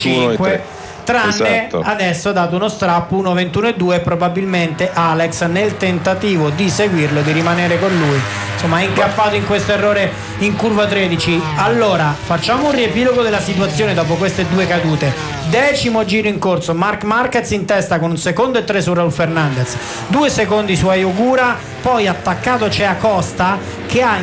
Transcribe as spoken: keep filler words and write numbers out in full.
cinque. Tranne esatto. Adesso ha dato uno strappo uno ventuno e due, probabilmente Alex nel tentativo di seguirlo, di rimanere con lui, insomma è incappato in questo errore in curva tredici. Allora facciamo un riepilogo della situazione dopo queste due cadute. Decimo giro in corso, Marc Marquez in testa con un secondo e tre su Raul Fernandez, due secondi su Ayogura, poi attaccato c'è Acosta che ha